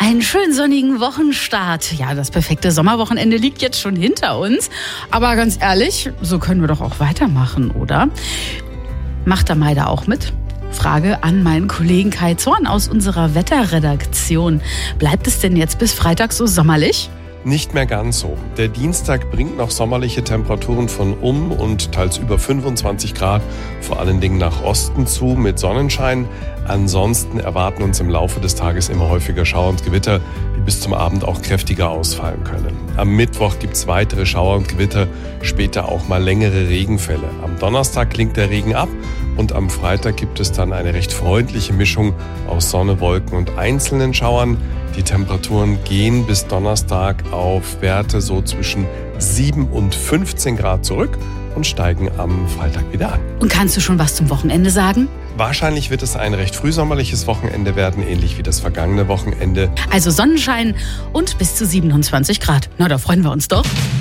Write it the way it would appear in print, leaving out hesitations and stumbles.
Einen schönen sonnigen Wochenstart. Ja, das perfekte Sommerwochenende liegt jetzt schon hinter uns. Aber ganz ehrlich, so können wir doch auch weitermachen, oder? Macht der Mai da auch mit? Frage an meinen Kollegen Kai Zorn aus unserer Wetterredaktion. Bleibt es denn jetzt bis Freitag so sommerlich? Nicht mehr ganz so. Der Dienstag bringt noch sommerliche Temperaturen von und teils über 25 Grad, vor allen Dingen nach Osten zu, mit Sonnenschein. Ansonsten erwarten uns im Laufe des Tages immer häufiger Schauer und Gewitter, die bis zum Abend auch kräftiger ausfallen können. Am Mittwoch gibt es weitere Schauer und Gewitter, später auch mal längere Regenfälle. Am Donnerstag klingt der Regen ab und am Freitag gibt es dann eine recht freundliche Mischung aus Sonne, Wolken und einzelnen Schauern. Die Temperaturen gehen bis Donnerstag auf Werte so zwischen 7 und 15 Grad zurück und steigen am Freitag wieder an. Und kannst du schon was zum Wochenende sagen? Wahrscheinlich wird es ein recht frühsommerliches Wochenende werden, ähnlich wie das vergangene Wochenende. Also Sonnenschein und bis zu 27 Grad. Na, da freuen wir uns doch.